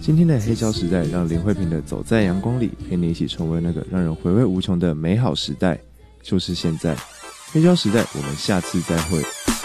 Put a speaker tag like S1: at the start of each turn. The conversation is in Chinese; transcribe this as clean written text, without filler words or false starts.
S1: 今天的黑胶时代，让林慧萍的走在阳光里陪你一起重温那个让人回味无穷的美好时代，就是现在。黑胶时代，我们下次再会。